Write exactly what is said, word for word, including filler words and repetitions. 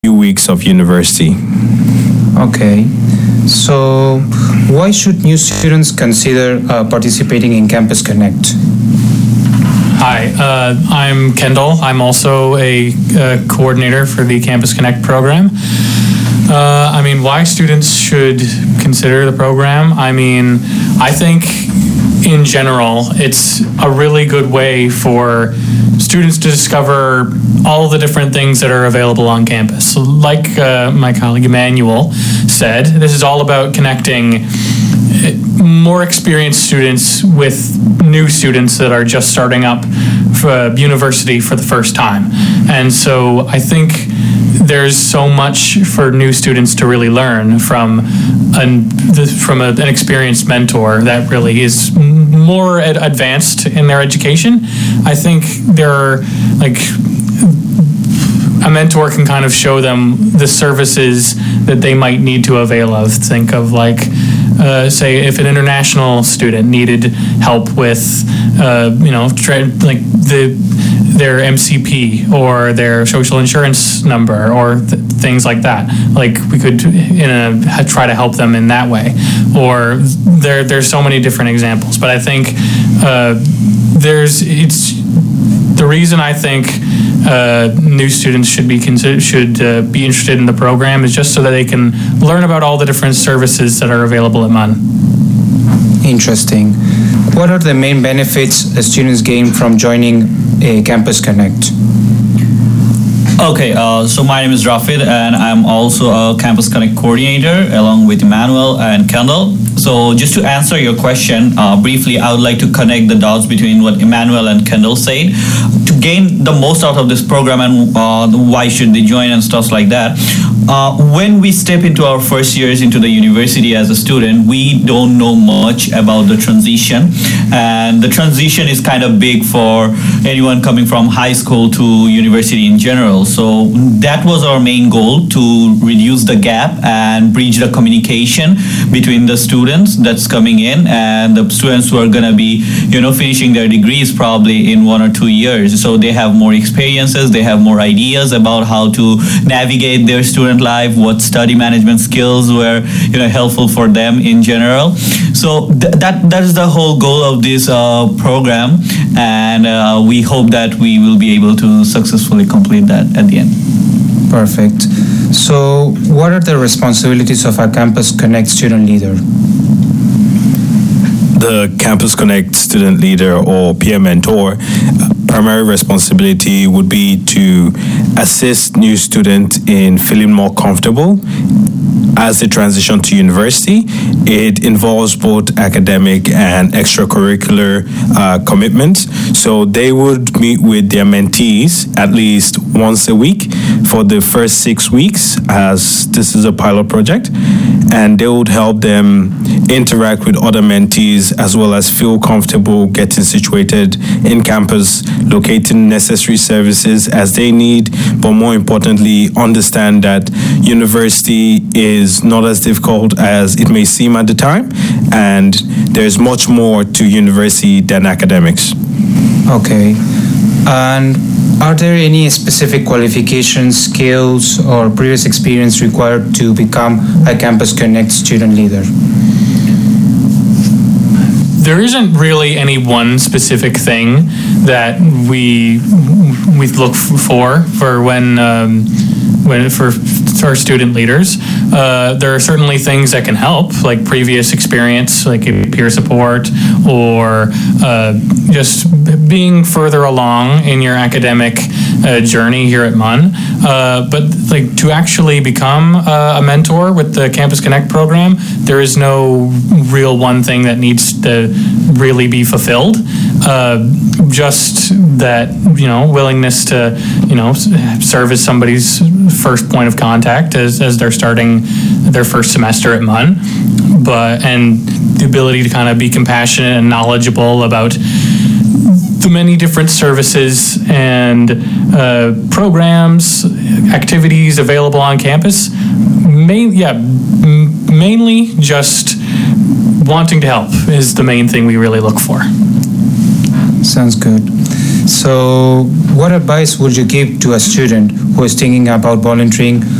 few weeks of university. Okay. So, why should new students consider uh, participating in Campus Connect? Hi, uh, I'm Kendall. I'm also a, a coordinator for the Campus Connect program. Uh, I mean, why students should consider the program? I mean, I think in general, it's a really good way for students to discover all the different things that are available on campus. So like uh, my colleague Emmanuel said, this is all about connecting more experienced students with new students that are just starting up for university for the first time. And so I think there's so much for new students to really learn from an, from a, an experienced mentor that really is more ad- advanced in their education. I think there are like a mentor can kind of show them the services that they might need to avail of. Think of like, uh, say, if an international student needed help with, uh, you know, tra- like the their M C P or their social insurance number or th- things like that. Like we could in a, try to help them in that way. Or there there's so many different examples. But I think uh, there's it's the reason I think uh, new students should be consider- should uh, be interested in the program is just so that they can learn about all the different services that are available at M U N. Interesting. What are the main benefits the students gain from joining a Campus Connect? Okay, uh, so my name is Rafid and I'm also a Campus Connect coordinator along with Emmanuel and Kendall. So just to answer your question uh, briefly, I would like to connect the dots between what Emmanuel and Kendall said. To gain the most out of this program and uh, why should they join and stuff like that, uh, when we step into our first years into the university as a student, we don't know much about the transition. And the transition is kind of big for anyone coming from high school to university in general. So that was our main goal, to reduce the gap and bridge the communication between the students that's coming in and the students who are going to be, you know, finishing their degrees probably in one or two years. So they have more experiences, they have more ideas about how to navigate their student life, what study management skills were, you know, helpful for them in general. So th- that that is the whole goal of this uh, program, and uh, we hope that we will be able to successfully complete that at the end. Perfect. So, what are the responsibilities of a Campus Connect student leader? The Campus Connect student leader or peer mentor, primary responsibility would be to assist new students in feeling more comfortable as they transition to university. It involves both academic and extracurricular uh, commitments. So they would meet with their mentees at least once a week for the first six weeks, as this is a pilot project, and they would help them interact with other mentees as well as feel comfortable getting situated in campus, locating necessary services as they need, but more importantly, understand that university is not as difficult as it may seem at the time, and there's much more to university than academics. Okay. And are there any specific qualifications, skills, or previous experience required to become a Campus Connect student leader? There isn't really any one specific thing that we we look for for when um, when for our student leaders. Uh, there are certainly things that can help, like previous experience, like peer support, or uh, just being further along in your academic uh, journey here at M U N. Uh, but like to actually become uh, a mentor with the Campus Connect program, there is no real one thing that needs to really be fulfilled. Uh, just that, you know, willingness to, you know, serve as somebody's first point of contact as, as they're starting their first semester at M U N, but and the ability to kind of be compassionate and knowledgeable about the many different services and uh, programs, activities available on campus. Main, yeah, m- mainly just wanting to help is the main thing we really look for. Sounds good. So, what advice would you give to a student who is thinking about volunteering